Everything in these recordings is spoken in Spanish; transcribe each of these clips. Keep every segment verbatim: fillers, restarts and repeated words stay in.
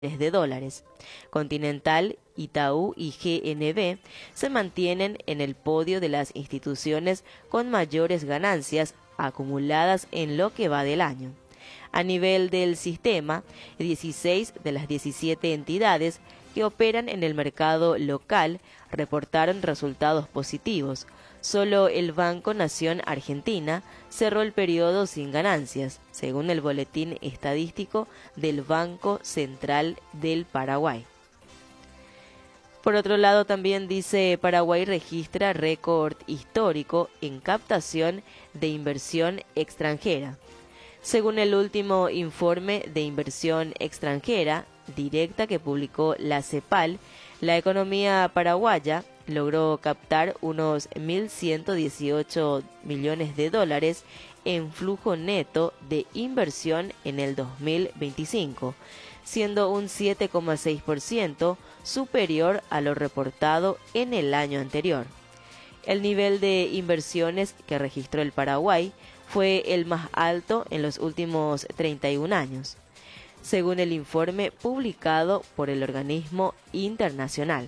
de dólares. Continental, Itaú y G N B se mantienen en el podio de las instituciones con mayores ganancias acumuladas en lo que va del año. A nivel del sistema, dieciséis de las diecisiete entidades que operan en el mercado local reportaron resultados positivos. Solo el Banco Nación Argentina cerró el periodo sin ganancias, según el boletín estadístico del Banco Central del Paraguay. Por otro lado, también dice Paraguay registra récord histórico en captación de inversión extranjera. Según el último informe de inversión extranjera directa que publicó la CEPAL, la economía paraguaya logró captar unos mil ciento dieciocho millones de dólares en flujo neto de inversión en el dos mil veinticinco, siendo un siete coma seis por ciento superior a lo reportado en el año anterior. El nivel de inversiones que registró el Paraguay fue el más alto en los últimos treinta y un años, según el informe publicado por el organismo internacional.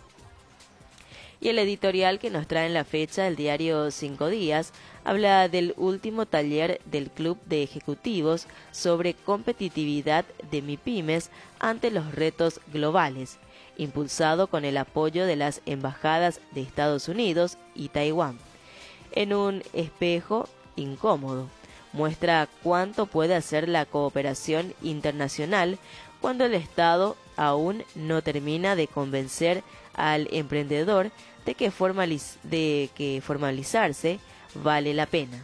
Y el editorial que nos trae en la fecha del diario Cinco Días habla del último taller del Club de Ejecutivos sobre competitividad de MIPYMES ante los retos globales, impulsado con el apoyo de las embajadas de Estados Unidos y Taiwán. En un espejo incómodo, muestra cuánto puede hacer la cooperación internacional cuando el Estado aún no termina de convencer al emprendedor de que, formaliz- de que formalizarse vale la pena.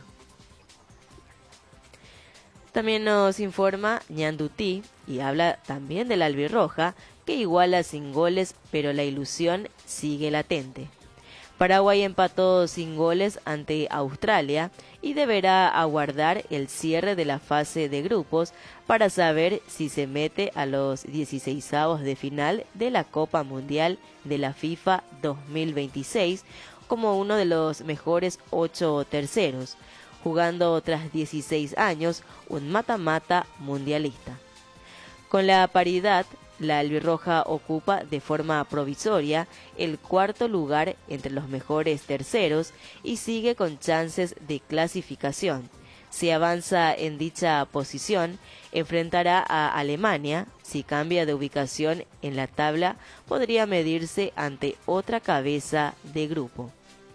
También nos informa Ñandutí y habla también de la albirroja, que iguala sin goles, pero la ilusión sigue latente. Paraguay empató sin goles ante Australia y deberá aguardar el cierre de la fase de grupos para saber si se mete a los dieciseisavos de final de la Copa Mundial de la FIFA dos mil veintiséis como uno de los mejores ocho terceros, jugando tras dieciséis años un mata-mata mundialista. Con la paridad, la albirroja ocupa de forma provisoria el cuarto lugar entre los mejores terceros y sigue con chances de clasificación. Si avanza en dicha posición, enfrentará a Alemania. Si cambia de ubicación en la tabla, podría medirse ante otra cabeza de grupo.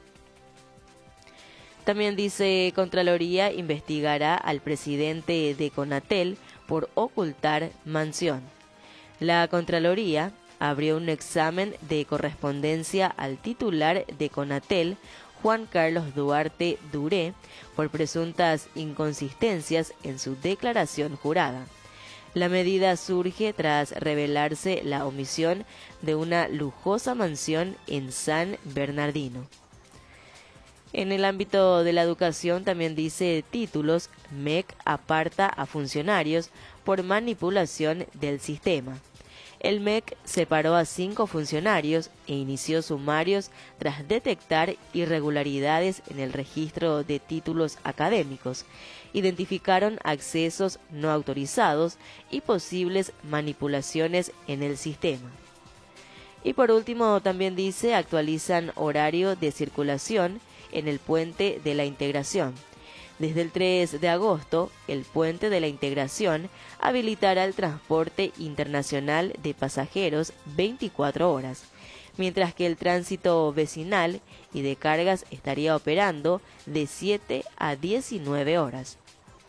También dice Contraloría investigará al presidente de Conatel por ocultar mansión. La Contraloría abrió un examen de correspondencia al titular de Conatel, Juan Carlos Duarte Duré, por presuntas inconsistencias en su declaración jurada. La medida surge tras revelarse la omisión de una lujosa mansión en San Bernardino. En el ámbito de la educación también dice títulos, M E C aparta a funcionarios por manipulación del sistema. El M E C separó a cinco funcionarios e inició sumarios tras detectar irregularidades en el registro de títulos académicos. Identificaron accesos no autorizados y posibles manipulaciones en el sistema. Y por último también dice actualizan horario de circulación en el Puente de la Integración. Desde el tres de agosto, el Puente de la Integración habilitará el transporte internacional de pasajeros veinticuatro horas, mientras que el tránsito vecinal y de cargas estaría operando de siete a diecinueve horas.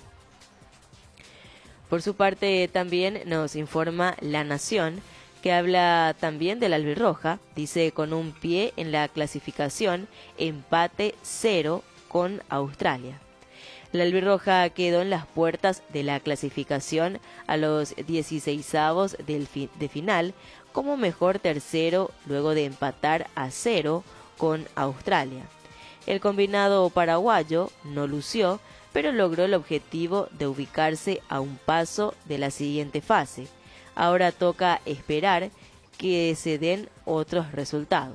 Por su parte, también nos informa La Nación, que habla también de la albirroja, dice con un pie en la clasificación, empate cero con Australia. La albirroja quedó en las puertas de la clasificación a los dieciseisavos del fi- de final como mejor tercero luego de empatar a cero con Australia. El combinado paraguayo no lució, pero logró el objetivo de ubicarse a un paso de la siguiente fase. Ahora toca esperar que se den otros resultados.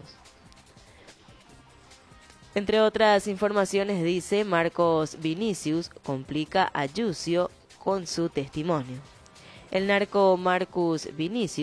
Entre otras informaciones dice Marcos Vinicius complica a Yucio con su testimonio. El narco Marcus Vinicius